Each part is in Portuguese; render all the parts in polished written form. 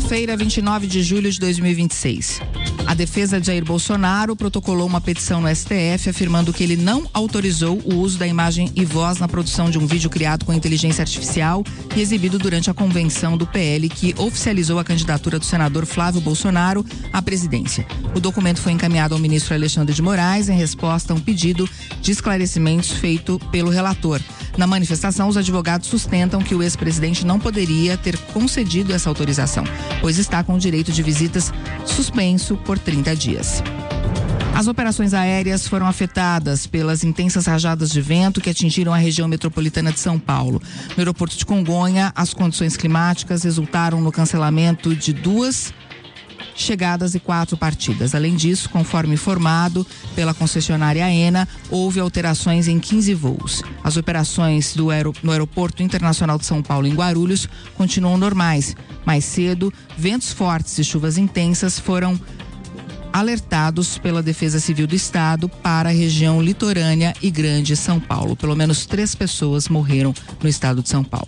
Quinta-feira, 29 de julho de 2026. A defesa de Jair Bolsonaro protocolou uma petição no STF afirmando que ele não autorizou o uso da imagem e voz na produção de um vídeo criado com inteligência artificial e exibido durante a convenção do PL que oficializou a candidatura do senador Flávio Bolsonaro à presidência. O documento foi encaminhado ao ministro Alexandre de Moraes em resposta a um pedido de esclarecimentos feito pelo relator. Na manifestação, os advogados sustentam que o ex-presidente não poderia ter concedido essa autorização, pois está com o direito de visitas suspenso por 30 dias. As operações aéreas foram afetadas pelas intensas rajadas de vento que atingiram a região metropolitana de São Paulo. No aeroporto de Congonha, as condições climáticas resultaram no cancelamento de 2 chegadas e 4 partidas. Além disso, conforme informado pela concessionária AENA, houve alterações em 15 voos. As operações no Aeroporto Internacional de São Paulo, em Guarulhos, continuam normais. Mais cedo, ventos fortes e chuvas intensas foram alertados pela Defesa Civil do Estado para a região litorânea e Grande São Paulo. Pelo menos 3 pessoas morreram no estado de São Paulo.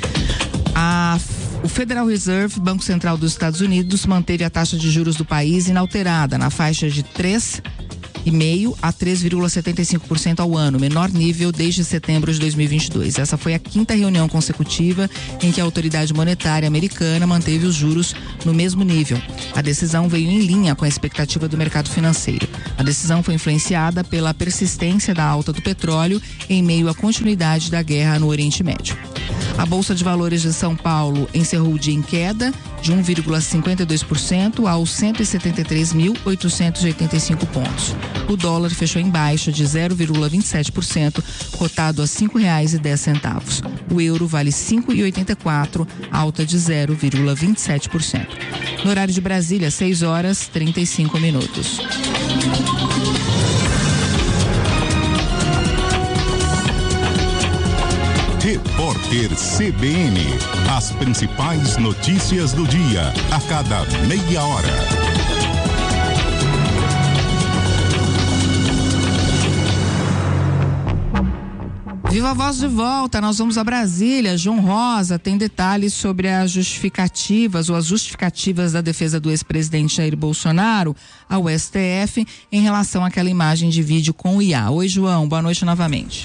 O Federal Reserve, Banco Central dos Estados Unidos, manteve a taxa de juros do país inalterada, na faixa de 3,5% a 3,75% ao ano, menor nível desde setembro de 2022. Essa foi a 5ª reunião consecutiva em que a autoridade monetária americana manteve os juros no mesmo nível. A decisão veio em linha com a expectativa do mercado financeiro. A decisão foi influenciada pela persistência da alta do petróleo em meio à continuidade da guerra no Oriente Médio. A Bolsa de Valores de São Paulo encerrou o dia em queda de 1,52% aos 173.885 pontos. O dólar fechou em baixa de 0,27%, cotado a R$ 5,10. O euro vale 5,84, alta de 0,27%. No horário de Brasília, 6h35. Repórter CBN. As principais notícias do dia, a cada meia hora. Viva a Voz de volta, nós vamos a Brasília. João Rosa tem detalhes sobre as justificativas da defesa do ex-presidente Jair Bolsonaro ao STF em relação àquela imagem de vídeo com o IA. Oi, João, boa noite novamente.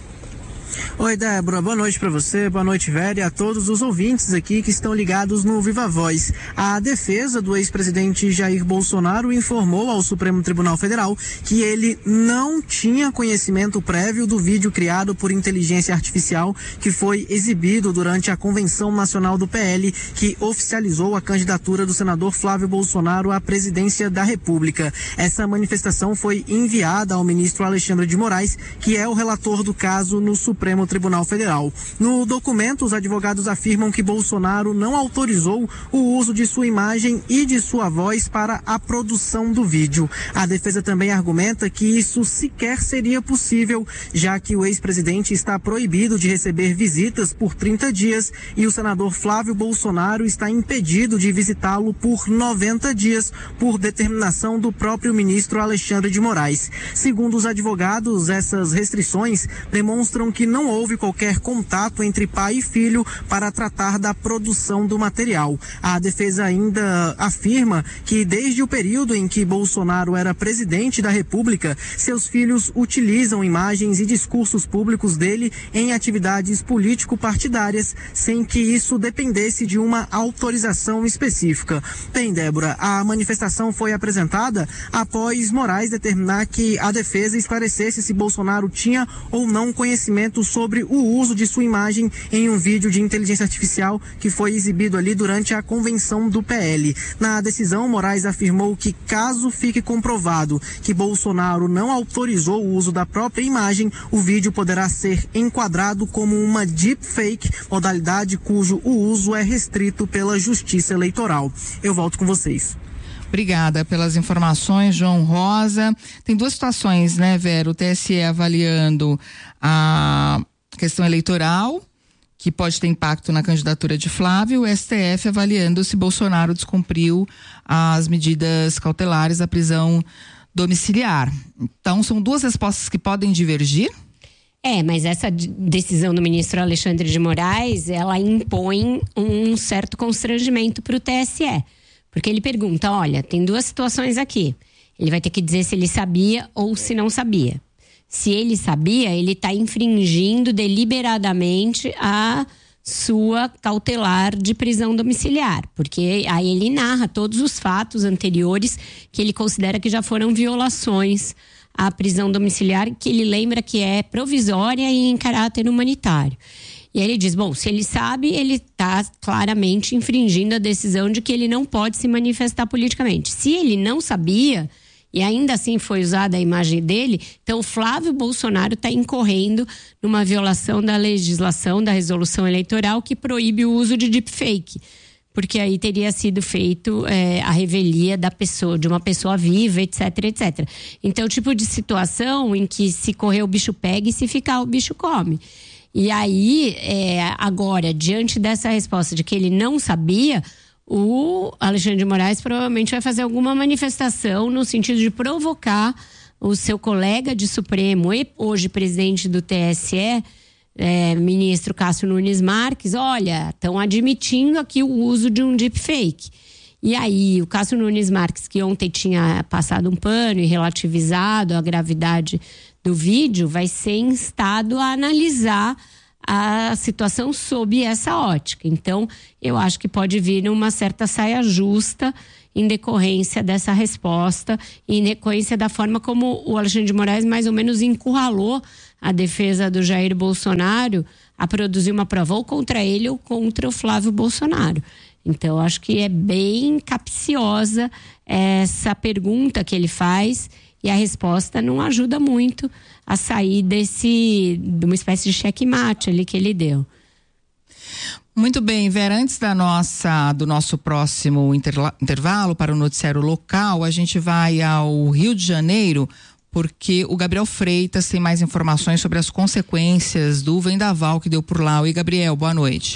Oi, Débora, boa noite para você, boa noite, Vera, e a todos os ouvintes aqui que estão ligados no Viva Voz. A defesa do ex-presidente Jair Bolsonaro informou ao Supremo Tribunal Federal que ele não tinha conhecimento prévio do vídeo criado por inteligência artificial que foi exibido durante a Convenção Nacional do PL, que oficializou a candidatura do senador Flávio Bolsonaro à presidência da República. Essa manifestação foi enviada ao ministro Alexandre de Moraes, que é o relator do caso no Supremo Tribunal Federal. No documento, os advogados afirmam que Bolsonaro não autorizou o uso de sua imagem e de sua voz para a produção do vídeo. A defesa também argumenta que isso sequer seria possível, já que o ex-presidente está proibido de receber visitas por 30 dias e o senador Flávio Bolsonaro está impedido de visitá-lo por 90 dias, por determinação do próprio ministro Alexandre de Moraes. Segundo os advogados, essas restrições demonstram que não houve qualquer contato entre pai e filho para tratar da produção do material. A defesa ainda afirma que desde o período em que Bolsonaro era presidente da República, seus filhos utilizam imagens e discursos públicos dele em atividades político-partidárias, sem que isso dependesse de uma autorização específica. Bem, Débora, a manifestação foi apresentada após Moraes determinar que a defesa esclarecesse se Bolsonaro tinha ou não conhecimento sobre o uso de sua imagem em um vídeo de inteligência artificial que foi exibido ali durante a convenção do PL. Na decisão, Moraes afirmou que, caso fique comprovado que Bolsonaro não autorizou o uso da própria imagem, o vídeo poderá ser enquadrado como uma deepfake, modalidade cujo o uso é restrito pela Justiça Eleitoral. Eu volto com vocês. Obrigada pelas informações, João Rosa. Tem 2 situações, né, Vera? O TSE avaliando a questão eleitoral, que pode ter impacto na candidatura de Flávio, o STF avaliando se Bolsonaro descumpriu as medidas cautelares da prisão domiciliar. Então, são 2 respostas que podem divergir? Mas essa decisão do ministro Alexandre de Moraes, ela impõe um certo constrangimento para o TSE. Porque ele pergunta, olha, tem 2 situações aqui. Ele vai ter que dizer se ele sabia ou se não sabia. Se ele sabia, ele está infringindo deliberadamente a sua cautelar de prisão domiciliar. Porque aí ele narra todos os fatos anteriores que ele considera que já foram violações à prisão domiciliar, que ele lembra que é provisória e em caráter humanitário. E aí ele diz, bom, se ele sabe, ele está claramente infringindo a decisão de que ele não pode se manifestar politicamente. Se ele não sabia, e ainda assim foi usada a imagem dele, então o Flávio Bolsonaro está incorrendo numa violação da legislação, da resolução eleitoral que proíbe o uso de deepfake. Porque aí teria sido feito a revelia da pessoa, de uma pessoa viva, etc, etc. Então, tipo de situação em que se correr o bicho pega e se ficar o bicho come. E aí, agora, diante dessa resposta de que ele não sabia, o Alexandre de Moraes provavelmente vai fazer alguma manifestação no sentido de provocar o seu colega de Supremo e hoje presidente do TSE, ministro Cássio Nunes Marques, olha, estão admitindo aqui o uso de um deepfake. E aí, o Cássio Nunes Marques, que ontem tinha passado um pano e relativizado a gravidade do vídeo, vai ser instado a analisar a situação sob essa ótica. Então, eu acho que pode vir uma certa saia justa em decorrência dessa resposta, em decorrência da forma como o Alexandre de Moraes mais ou menos encurralou a defesa do Jair Bolsonaro a produzir uma prova ou contra ele ou contra o Flávio Bolsonaro. Então, acho que é bem capciosa essa pergunta que ele faz e a resposta não ajuda muito a sair de uma espécie de checkmate ali que ele deu. Muito bem, Vera, antes do nosso próximo intervalo para o noticiário local, a gente vai ao Rio de Janeiro, porque o Gabriel Freitas tem mais informações sobre as consequências do vendaval que deu por lá. Oi, Gabriel, boa noite.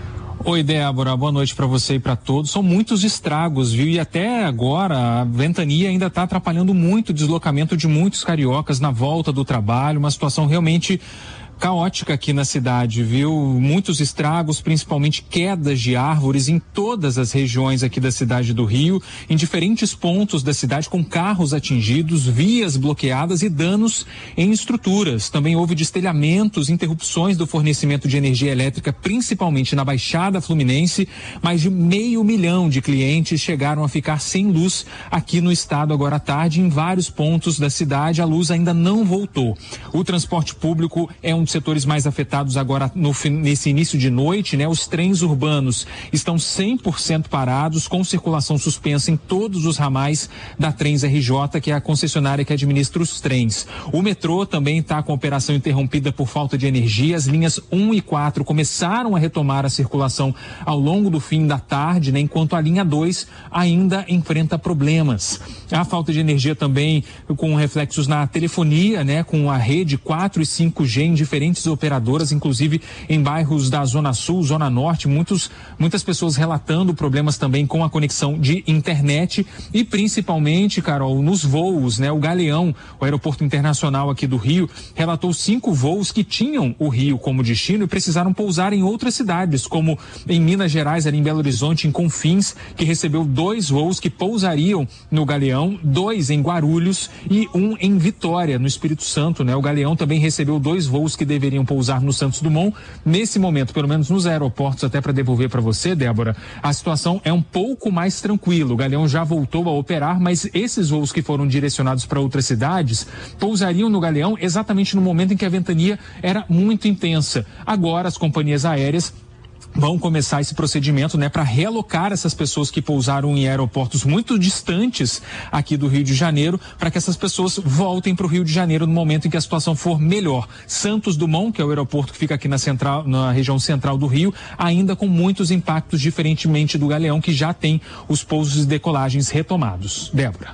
Oi, Débora, boa noite para você e para todos. São muitos estragos, viu? E até agora a ventania ainda está atrapalhando muito o deslocamento de muitos cariocas na volta do trabalho, uma situação realmente caótica aqui na cidade, viu? Muitos estragos, principalmente quedas de árvores em todas as regiões aqui da cidade do Rio, em diferentes pontos da cidade, com carros atingidos, vias bloqueadas e danos em estruturas. Também houve destelhamentos, interrupções do fornecimento de energia elétrica, principalmente na Baixada Fluminense. Mais de 500 mil de clientes chegaram a ficar sem luz aqui no estado agora à tarde. Em vários pontos da cidade, a luz ainda não voltou. O transporte público é um dos setores mais afetados agora nesse início de noite, né? Os trens urbanos estão 100% parados, com circulação suspensa em todos os ramais da Trens RJ, que é a concessionária que administra os trens. O metrô também está com a operação interrompida por falta de energia. As linhas 1 e 4 começaram a retomar a circulação ao longo do fim da tarde, né? Enquanto a linha 2 ainda enfrenta problemas. A falta de energia também com reflexos na telefonia, né? Com a rede 4 e 5G em diferentes operadoras, inclusive em bairros da Zona Sul, Zona Norte, muitas pessoas relatando problemas também com a conexão de internet e principalmente, Carol, nos voos, né? O Galeão, o aeroporto internacional aqui do Rio, relatou 5 voos que tinham o Rio como destino e precisaram pousar em outras cidades, como em Minas Gerais, ali em Belo Horizonte, em Confins, que recebeu 2 voos que pousariam no Galeão, 2 em Guarulhos e 1 em Vitória, no Espírito Santo, né? O Galeão também recebeu 2 voos que deveriam pousar no Santos Dumont. Nesse momento, pelo menos nos aeroportos, até para devolver para você, Débora, a situação é um pouco mais tranquila. O Galeão já voltou a operar, mas esses voos que foram direcionados para outras cidades pousariam no Galeão exatamente no momento em que a ventania era muito intensa. Agora, as companhias aéreas vão começar esse procedimento, né, para realocar essas pessoas que pousaram em aeroportos muito distantes aqui do Rio de Janeiro, para que essas pessoas voltem para o Rio de Janeiro no momento em que a situação for melhor. Santos Dumont, que é o aeroporto que fica aqui na região central do Rio, ainda com muitos impactos, diferentemente do Galeão, que já tem os pousos e decolagens retomados. Débora.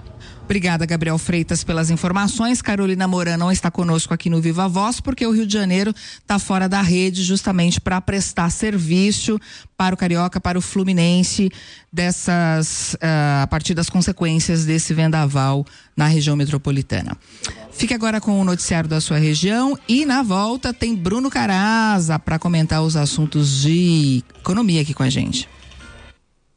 Obrigada, Gabriel Freitas, pelas informações. Carolina Moran não está conosco aqui no Viva Voz, porque o Rio de Janeiro está fora da rede justamente para prestar serviço para o Carioca, para o Fluminense, a partir das consequências desse vendaval na região metropolitana. Fique agora com o noticiário da sua região e na volta tem Bruno Caraza para comentar os assuntos de economia aqui com a gente.